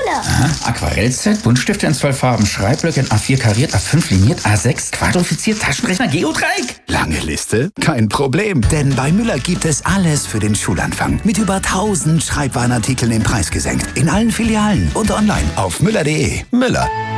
Schule. Aha. Aquarellset, Buntstifte in 12 Farben, Schreibblöcke in A4 kariert, A5 liniert, A6 quadrifiziert, Taschenrechner, Geodreieck. Lange Liste? Kein Problem, denn bei Müller gibt es alles für den Schulanfang. Mit über 1000 Schreibwarenartikeln im Preis gesenkt. In allen Filialen und online auf müller.de. Müller,